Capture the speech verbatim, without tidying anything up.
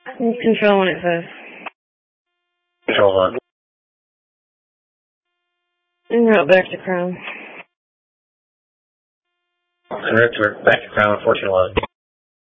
Control when it says. Control on. And route back to Crown. And route back to Crown, fourteen eleven.